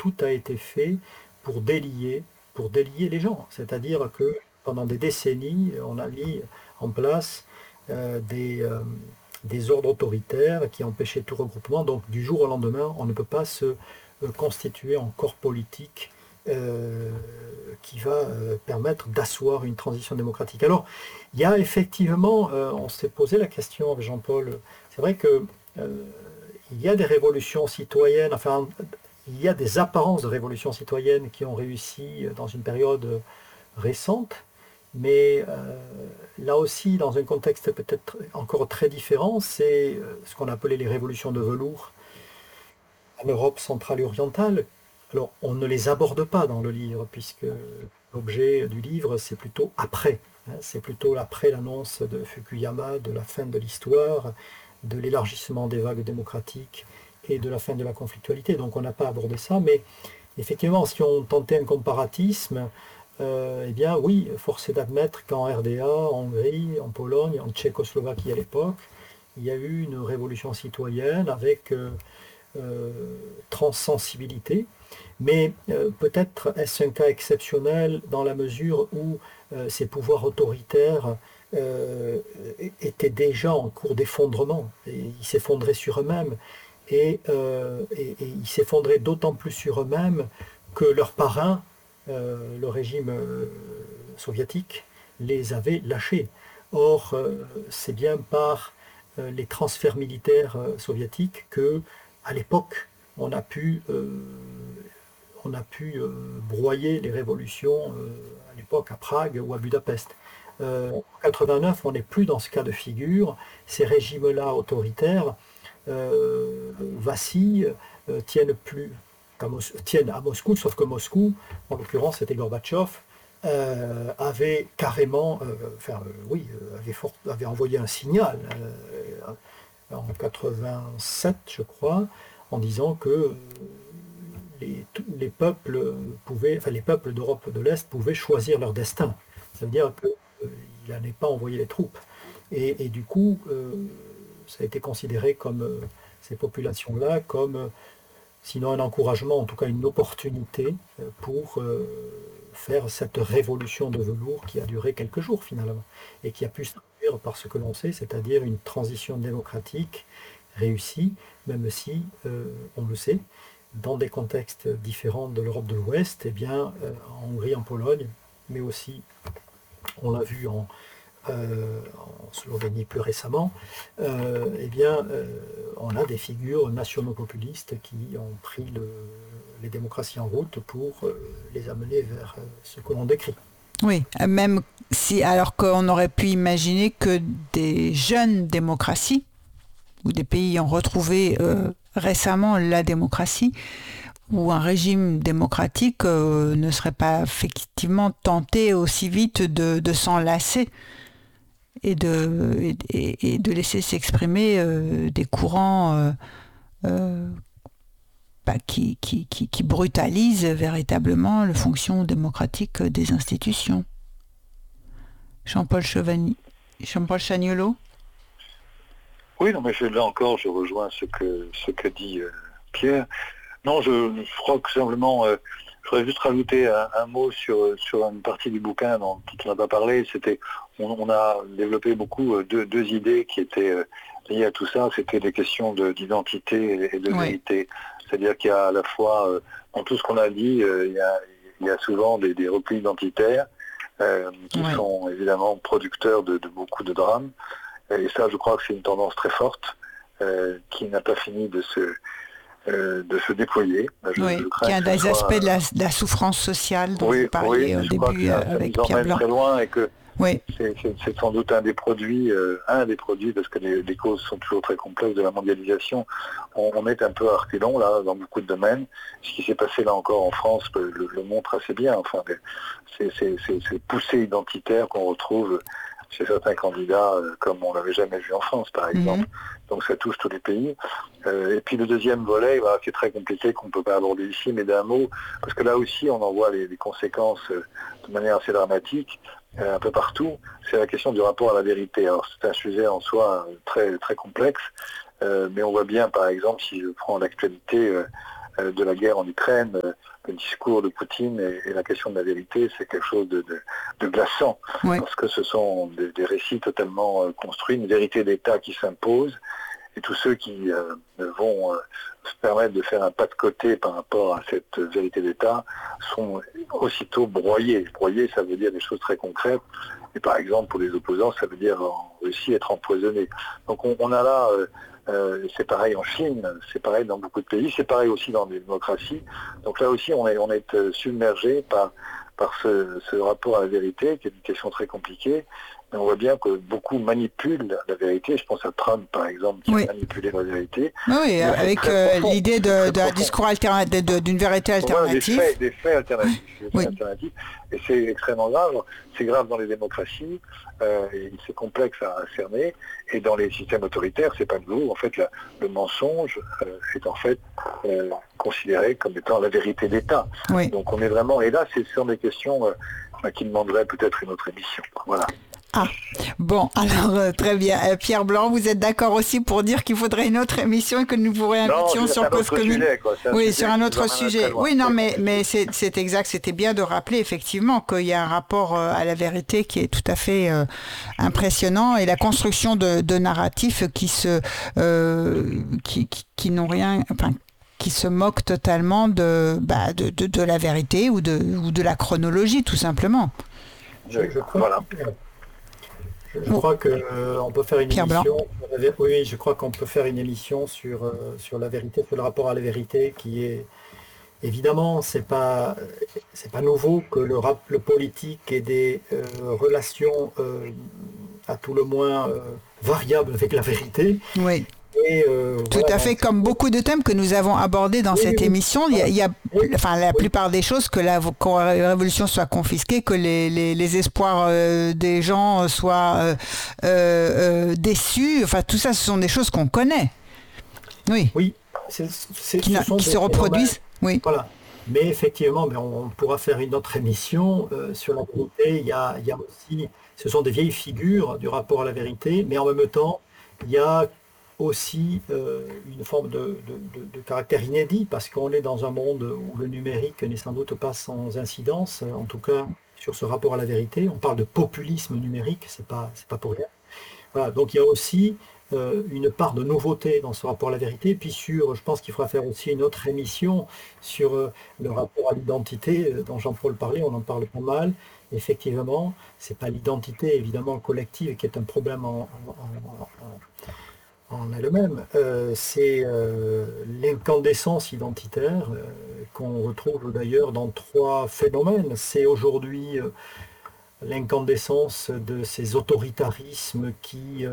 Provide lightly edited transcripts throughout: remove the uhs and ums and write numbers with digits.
tout a été fait pour délier, les gens. C'est-à-dire que pendant des décennies, on a mis en place euh, des, euh, des ordres autoritaires qui empêchaient tout regroupement. Donc du jour au lendemain, on ne peut pas se constituer en corps politique euh, qui va permettre d'asseoir une transition démocratique. Alors, il y a effectivement, on s'est posé la question avec Jean-Paul, c'est vrai que il y a des révolutions citoyennes, enfin, il y a des apparences de révolutions citoyennes qui ont réussi dans une période récente, mais là aussi, dans un contexte peut-être encore très différent, c'est ce qu'on appelait les révolutions de velours en Europe centrale et orientale. Alors, on ne les aborde pas dans le livre, puisque l'objet du livre, c'est plutôt après. C'est plutôt après l'annonce de Fukuyama, de la fin de l'histoire, de l'élargissement des vagues démocratiques et de la fin de la conflictualité. Donc, on n'a pas abordé ça, mais effectivement, si on tentait un comparatisme, eh bien oui, force est d'admettre qu'en RDA, en Hongrie, en Pologne, en Tchécoslovaquie à l'époque, il y a eu une révolution citoyenne avec euh, transsensibilité, mais peut-être est-ce un cas exceptionnel dans la mesure où ces pouvoirs autoritaires euh, étaient déjà en cours d'effondrement, et ils s'effondraient sur eux-mêmes, et ils s'effondraient d'autant plus sur eux-mêmes que leurs parrains, le régime soviétique, les avait lâchés. Or, c'est bien par les transferts militaires soviétiques que, à l'époque, on a pu, broyer les révolutions à l'époque à Prague ou à Budapest. En 89, on n'est plus dans ce cas de figure. Ces régimes-là autoritaires vacillent, tiennent plus tiennent à Moscou, sauf que Moscou, en l'occurrence c'était Gorbatchev, avait carrément, avait envoyé un signal en 87, je crois, en disant que les peuples les peuples d'Europe de l'Est pouvaient choisir leur destin. Ça veut dire qu'il n'allait pas envoyer les troupes. Et du coup, ça a été considéré comme ces populations-là comme sinon un encouragement, en tout cas une opportunité pour faire cette révolution de velours qui a duré quelques jours finalement et qui a pu se traduire par ce que l'on sait, c'est-à-dire une transition démocratique réussie, même si, on le sait, dans des contextes différents de l'Europe de l'Ouest, eh bien, en Hongrie, en Pologne, mais aussi, on l'a vu en Slovénie plus récemment, eh bien, on a des figures nationaux-populistes qui ont pris les démocraties en route pour les amener vers ce que l'on décrit. Oui, même si, alors qu'on aurait pu imaginer que des jeunes démocraties, ou des pays ont retrouvé récemment la démocratie, ou un régime démocratique ne serait pas effectivement tenté aussi vite de s'en lasser et de laisser s'exprimer des courants qui brutalisent véritablement le fonctionnement démocratique des institutions. Jean-Paul Chaniolot. Oui, non, mais là encore, je rejoins ce que dit Pierre. Non, je crois que simplement, je voudrais juste rajouter un mot sur une partie du bouquin dont on n'a pas parlé. On a développé beaucoup deux idées qui étaient liées à tout ça. C'était des questions d'identité et de vérité. C'est-à-dire qu'il y a à la fois, dans tout ce qu'on a dit, il y a souvent des replis identitaires qui sont évidemment producteurs de beaucoup de drames. Et ça, je crois que c'est une tendance très forte qui n'a pas fini de se déployer. Qui a des aspects de la souffrance sociale dont vous parliez au début avec Pierre Blanc. Très loin et que c'est sans doute un des produits, parce que les causes sont toujours très complexes de la mondialisation. On est un peu à reculons là dans beaucoup de domaines. Ce qui s'est passé là encore en France le montre assez bien. Enfin, ces poussées identitaires qu'on retrouve chez certains candidats, comme on l'avait jamais vu en France, par exemple. Donc ça touche tous les pays. Et puis le deuxième volet, qui est très compliqué, qu'on ne peut pas aborder ici, mais d'un mot, parce que là aussi, on en voit les conséquences de manière assez dramatique, un peu partout, c'est la question du rapport à la vérité. Alors c'est un sujet en soi très, très complexe, mais on voit bien, par exemple, si je prends l'actualité de la guerre en Ukraine, le discours de Poutine et la question de la vérité, c'est quelque chose de glaçant, parce que ce sont des récits totalement construits, une vérité d'État qui s'impose, et tous ceux qui vont se permettre de faire un pas de côté par rapport à cette vérité d'État sont aussitôt broyés. Broyés, ça veut dire des choses très concrètes. Et par exemple, pour les opposants, ça veut dire en Russie être empoisonné. Donc on a là, c'est pareil en Chine, c'est pareil dans beaucoup de pays, c'est pareil aussi dans les démocraties. Donc là aussi, on est submergé par ce rapport à la vérité, qui est une question très compliquée. Mais on voit bien que beaucoup manipulent la vérité. Je pense à Trump, par exemple, qui a manipulé la vérité. Oui, avec l'idée d'un discours alternatif, d'une vérité alternative. Voilà, des faits alternatifs. Et c'est extrêmement grave. C'est grave dans les démocraties, c'est complexe à cerner. Et dans les systèmes autoritaires, c'est pas nouveau. En fait, le mensonge est en fait considéré comme étant la vérité d'État. Oui. Donc on est vraiment... Et là, ce sont des questions qui demanderaient peut-être une autre émission. Voilà. Ah, bon, alors très bien. Pierre Blanc, vous êtes d'accord aussi pour dire qu'il faudrait une autre émission et que nous vous réinvitions sur Cause Commune? Oui, sur un autre sujet. Oui, non, mais c'est exact. C'était bien de rappeler effectivement qu'il y a un rapport à la vérité qui est tout à fait impressionnant, et la construction de narratifs qui n'ont rien, enfin, qui se moquent totalement de la vérité ou de la chronologie, tout simplement. Je crois qu'on peut faire une émission. Oui, je crois qu'on peut faire une émission sur la vérité, sur le rapport à la vérité, qui est évidemment, c'est pas nouveau que le politique ait des relations à tout le moins variables avec la vérité. Oui. Tout à fait, comme beaucoup de thèmes que nous avons abordés dans cette émission, il y a la plupart des choses, que la révolution soit confisquée, que les espoirs des gens soient déçus, enfin tout ça, ce sont des choses qu'on connaît. Oui. Qui se reproduisent. Oui. Voilà. Mais effectivement, on pourra faire une autre émission sur la vérité. Il y a aussi, ce sont des vieilles figures du rapport à la vérité, mais en même temps, il y a aussi une forme de caractère inédit, parce qu'on est dans un monde où le numérique n'est sans doute pas sans incidence, en tout cas sur ce rapport à la vérité. On parle de populisme numérique, c'est pas pour rien. Voilà, donc il y a aussi une part de nouveauté dans ce rapport à la vérité. Puis je pense qu'il faudra faire aussi une autre émission sur le rapport à l'identité, dont Jean-Paul parlait, on en parle pas mal. Effectivement, c'est pas l'identité évidemment collective qui est un problème en elle-même, c'est l'incandescence identitaire qu'on retrouve d'ailleurs dans 3 phénomènes. C'est aujourd'hui l'incandescence de ces autoritarismes qui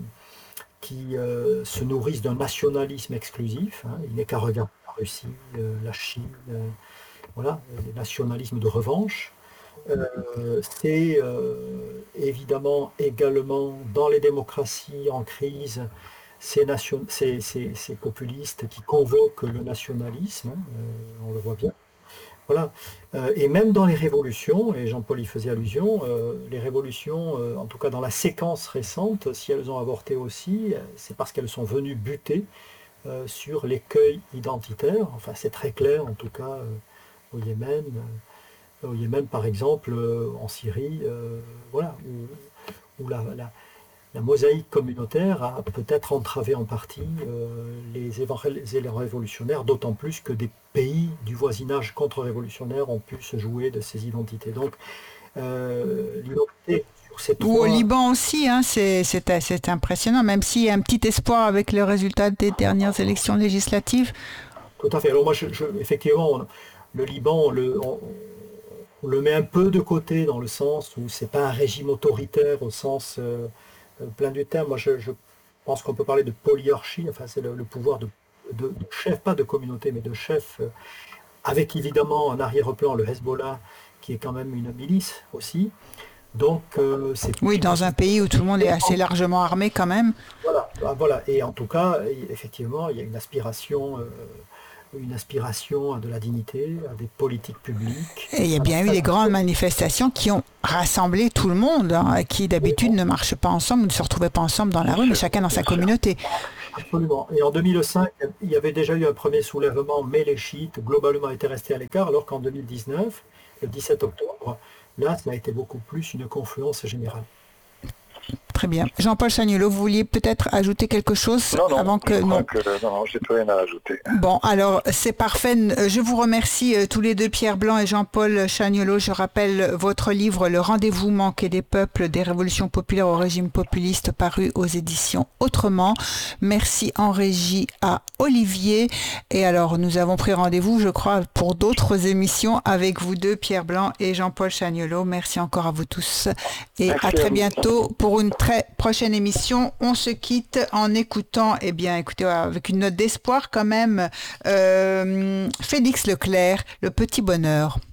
se nourrissent d'un nationalisme exclusif. Il n'est qu'à regarder la Russie, la Chine, voilà, le nationalisme de revanche. C'est évidemment également dans les démocraties en crise, ces populistes qui convoquent le nationalisme, on le voit bien. Voilà. Et même dans les révolutions, et Jean-Paul y faisait allusion, les révolutions, en tout cas dans la séquence récente, si elles ont avorté aussi, c'est parce qu'elles sont venues buter sur l'écueil identitaire. Enfin, c'est très clair, en tout cas, au Yémen. Au Yémen, par exemple, en Syrie, voilà, où la mosaïque communautaire a peut-être entravé en partie les révolutionnaires, d'autant plus que des pays du voisinage contre-révolutionnaire ont pu se jouer de ces identités. Donc, l'identité sur ces 3... Ou au Liban aussi, c'est impressionnant, même s'il y a un petit espoir avec le résultat des dernières élections législatives. Tout à fait. Alors moi, effectivement, le Liban, on le met un peu de côté dans le sens où c'est pas un régime autoritaire au sens plein du terme. Moi, je pense qu'on peut parler de polyarchie, enfin c'est le pouvoir de chef, pas de communauté, mais de chef, avec évidemment en arrière-plan le Hezbollah, qui est quand même une milice aussi. Donc, oui, dans un pays où tout le monde est assez largement armé quand même. Voilà. Et en tout cas, effectivement, il y a une aspiration à de la dignité, à des politiques publiques. Et il y a bien eu des grandes manifestations qui ont rassemblé tout le monde, qui d'habitude ne marchent pas ensemble, ne se retrouvaient pas ensemble dans la rue, mais chacun dans sa communauté. Absolument. Et en 2005, il y avait déjà eu un premier soulèvement, mais les chiites, globalement, étaient restés à l'écart, alors qu'en 2019, le 17 octobre, là, ça a été beaucoup plus une confluence générale. Très bien. Jean-Paul Chagnollaud, vous vouliez peut-être ajouter quelque chose avant que... Non, j'ai plus rien à rajouter. Bon, alors c'est parfait. Je vous remercie tous les deux, Pierre Blanc et Jean-Paul Chagnollaud. Je rappelle votre livre Le rendez-vous manqué des peuples, des révolutions populaires au régime populiste, paru aux éditions Autrement. Merci en régie à Olivier. Et alors, nous avons pris rendez-vous, je crois, pour d'autres émissions avec vous deux, Pierre Blanc et Jean-Paul Chagnollaud. Merci encore à vous tous. Et Merci à très bientôt pour une très prochaine émission. On se quitte en écoutant, écoutez, avec une note d'espoir quand même, Félix Leclerc, Le Petit Bonheur.